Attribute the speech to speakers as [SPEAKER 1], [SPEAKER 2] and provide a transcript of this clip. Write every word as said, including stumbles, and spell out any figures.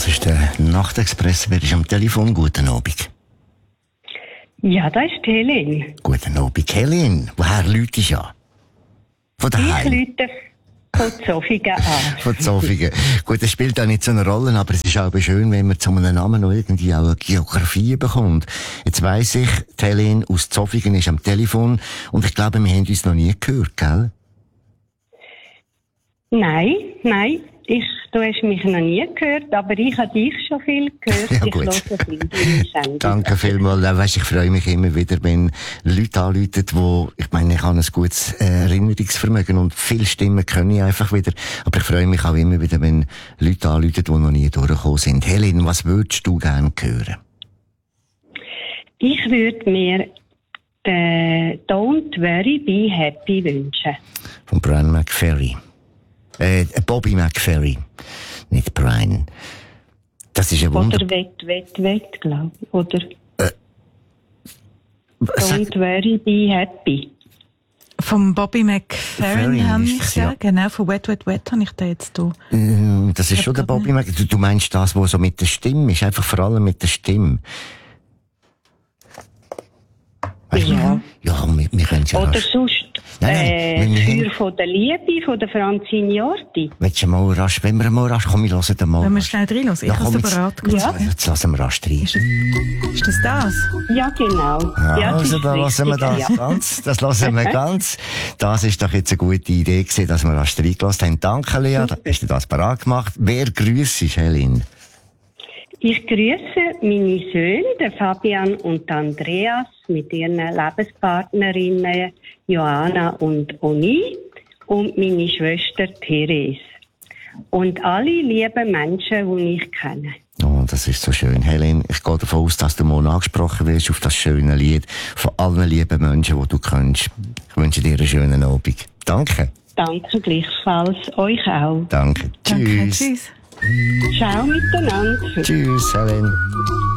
[SPEAKER 1] ist der Nachtexpress. Wer ist am Telefon? Guten Abend.
[SPEAKER 2] Ja, das ist Helene.
[SPEAKER 1] Guten Abend, Helene. Woher läutest du an? Von daheim?
[SPEAKER 2] Ich läute von Zofingen an.
[SPEAKER 1] Von Zofingen. Gut, das spielt auch nicht so eine Rolle, aber es ist auch schön, wenn man zu einem Namen noch irgendwie auch eine Geografie bekommt. Jetzt weiss ich, die Helene aus Zofingen ist am Telefon und ich glaube, wir haben uns noch nie gehört, gell?
[SPEAKER 2] Nein, nein. Ich, du hast mich noch nie gehört, aber ich habe dich schon viel gehört.
[SPEAKER 1] Ja,
[SPEAKER 2] ich
[SPEAKER 1] gut.
[SPEAKER 2] höre viel deine Sendung.
[SPEAKER 1] Danke vielmals. Ja, weißt, ich freue mich immer wieder, wenn Leute anrufen, wo, ich meine, ich habe ein gutes äh, Erinnerungsvermögen und viele Stimmen können ich einfach wieder. Aber ich freue mich auch immer wieder, wenn Leute anrufen, die noch nie durchgekommen sind. Helene, was würdest du gerne hören?
[SPEAKER 2] Ich würde mir den Don't Worry, Be Happy wünschen.
[SPEAKER 1] Von Brian McFerry. Äh, Bobby McFerry. Nicht Brian. Das ist ein Wunder...
[SPEAKER 2] Oder Wett, Wett, Wett, glaube ich. Oder
[SPEAKER 1] Äh,
[SPEAKER 2] Don't Worry, Be Happy.
[SPEAKER 3] Vom Bobby McFerrin
[SPEAKER 1] McFerrin
[SPEAKER 3] habe
[SPEAKER 1] ist
[SPEAKER 3] ich
[SPEAKER 1] das,
[SPEAKER 3] ja.
[SPEAKER 1] ja.
[SPEAKER 3] Genau, von Wet, Wet, Wet habe ich da jetzt hier.
[SPEAKER 1] äh, das ist schon der Bobby McFerry. Du, du meinst das, was so mit der Stimme ist? Einfach vor allem mit der Stimme. Weißt du?
[SPEAKER 2] Ja.
[SPEAKER 1] Ja, wir, wir können es ja
[SPEAKER 2] Oder
[SPEAKER 1] rasch.
[SPEAKER 2] sonst
[SPEAKER 1] Nein, nein,
[SPEAKER 2] äh,
[SPEAKER 1] wir- wir-
[SPEAKER 2] Feuer von der Liebe von der Francine Jordi.
[SPEAKER 1] Willst du mal rasch, wenn wir mal rasch, komm, wir hören den mal.
[SPEAKER 3] Wenn wir
[SPEAKER 1] rasch.
[SPEAKER 3] schnell reinhören. Ich
[SPEAKER 1] Ja,
[SPEAKER 3] habe
[SPEAKER 1] komm,
[SPEAKER 3] es
[SPEAKER 1] jetzt-
[SPEAKER 3] parat.
[SPEAKER 2] Ja.
[SPEAKER 1] Jetzt lassen wir rasch rein.
[SPEAKER 3] Ist das, ist das das?
[SPEAKER 2] Ja, genau. Ja, das
[SPEAKER 1] Also,
[SPEAKER 2] ist
[SPEAKER 1] da lassen wir
[SPEAKER 2] richtig,
[SPEAKER 1] das
[SPEAKER 2] ja.
[SPEAKER 1] ganz. Das lassen wir ganz. Das ist doch jetzt eine gute Idee gewesen, dass wir rasch reingelassen haben. Danke, Lea. Da hast du das parat gemacht. Wer grüßt ist, Helene?
[SPEAKER 2] Ich grüße meine Söhne, den Fabian und Andreas, mit ihren Lebenspartnerinnen Johanna und Oni und meine Schwester Therese. Und alle lieben Menschen, die ich kenne.
[SPEAKER 1] Oh, das ist so schön. Helene, ich gehe davon aus, dass du mal angesprochen wirst auf das schöne Lied von allen lieben Menschen, die du kennst. Ich wünsche dir einen schönen Abend. Danke.
[SPEAKER 2] Danke gleichfalls, euch auch.
[SPEAKER 1] Danke.
[SPEAKER 3] Danke.
[SPEAKER 1] Tschüss.
[SPEAKER 3] Tschüss.
[SPEAKER 2] Ciao miteinander.
[SPEAKER 1] Tschüss, Helene.